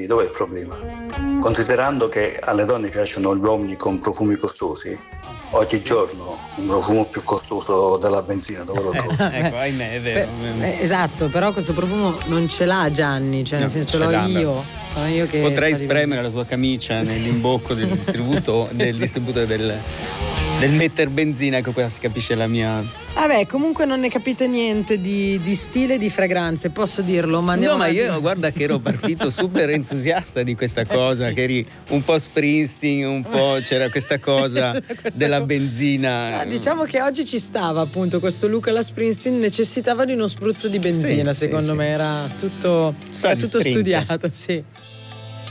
dov'è il problema? Considerando che alle donne piacciono gli uomini con profumi costosi, oggigiorno un profumo più costoso della benzina dove lo trovo? Ecco, ahimè, è vero. Esatto, però questo profumo non ce l'ha Gianni, cioè nel senso ce l'ho io. Sono io che potrei spremere la tua camicia nell'imbocco del distributore del metter benzina, ecco qua si capisce la mia. Vabbè, comunque non ne capite niente di stile e di fragranze, posso dirlo, ma andiamo ma io guarda che ero partito super entusiasta di questa cosa, sì. Che eri un po' Springsteen, un po' c'era questa cosa della benzina. Diciamo che oggi ci stava appunto questo look alla Springsteen, necessitava di uno spruzzo di benzina, secondo me era tutto studiato, sì.